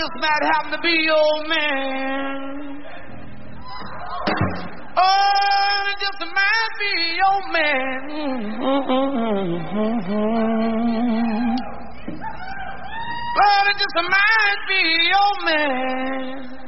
just might happen to be your man. Oh, it just might be your man. Lord, it just might be your man.